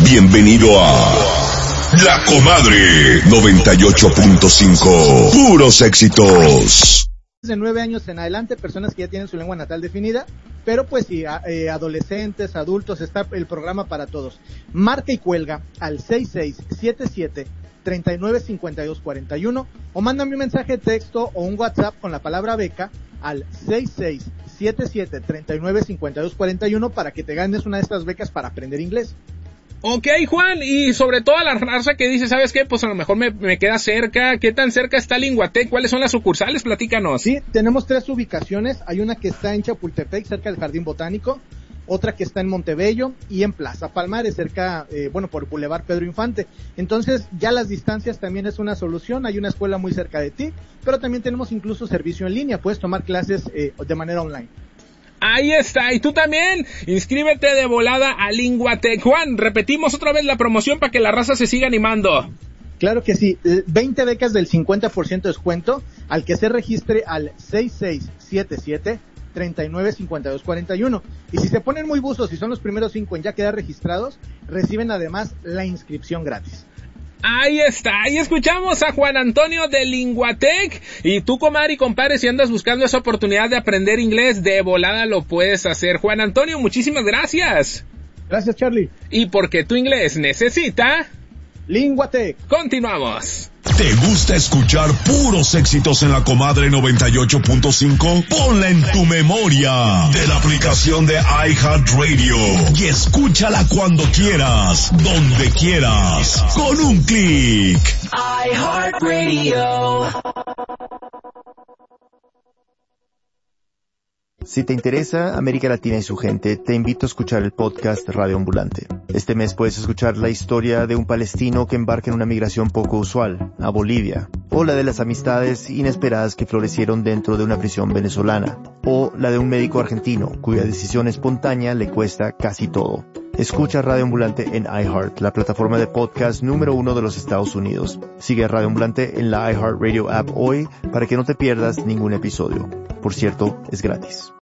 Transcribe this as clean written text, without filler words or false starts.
Bienvenido a La Comadre 98.5. Puros éxitos. De 9 años en adelante, personas que ya tienen su lengua natal definida, pero pues sí, adolescentes, adultos, está el programa para todos. Marca y cuelga al 6677-395241 o mándame un mensaje de texto o un WhatsApp con la palabra beca al 6677-395241 para que te ganes una de estas becas para aprender inglés. Ok, Juan, y sobre todo a la raza que dice, ¿sabes qué? Pues a lo mejor me queda cerca. ¿Qué tan cerca está Linguatec? ¿Cuáles son las sucursales? Platícanos. Sí, tenemos 3 ubicaciones. Hay una que está en Chapultepec, cerca del Jardín Botánico. Otra que está en Montebello y en Plaza Palmares, cerca, por Boulevard Pedro Infante. Entonces, ya las distancias también es una solución. Hay una escuela muy cerca de ti, pero también tenemos incluso servicio en línea. Puedes tomar clases de manera online. Ahí está, y tú también, inscríbete de volada a Linguatec. Juan, repetimos otra vez la promoción para que la raza se siga animando. Claro que sí, 20 becas del 50% de descuento al que se registre al 6677-395241. Y si se ponen muy buzos y son los primeros 5 en ya quedar registrados, reciben además la inscripción gratis. Ahí está, ahí escuchamos a Juan Antonio de Linguatec. Y tú, comadre y compadre, si andas buscando esa oportunidad de aprender inglés, de volada lo puedes hacer. Juan Antonio, muchísimas gracias. Gracias, Charlie. Y porque tu inglés necesita Linguatec. Continuamos. ¿Te gusta escuchar puros éxitos en La Comadre 98.5? Ponla en tu memoria de la aplicación de iHeartRadio y escúchala cuando quieras, donde quieras, con un clic. iHeartRadio. Si te interesa América Latina y su gente, te invito a escuchar el podcast Radio Ambulante. Este mes puedes escuchar la historia de un palestino que embarca en una migración poco usual, a Bolivia, o la de las amistades inesperadas que florecieron dentro de una prisión venezolana, o la de un médico argentino cuya decisión espontánea le cuesta casi todo. Escucha Radio Ambulante en iHeart, la plataforma de podcast número 1 de los Estados Unidos. Sigue a Radio Ambulante en la iHeartRadio app hoy para que no te pierdas ningún episodio. Por cierto, es gratis.